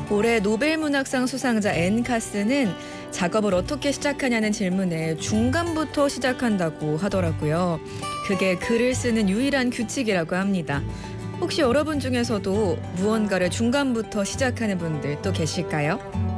올해 노벨문학상 수상자 앤 카스는 작업을 어떻게 시작하냐는 질문에 중간부터 시작한다고 하더라고요. 그게 글을 쓰는 유일한 규칙이라고 합니다. 혹시 여러분 중에서도 무언가를 중간부터 시작하는 분들 또 계실까요?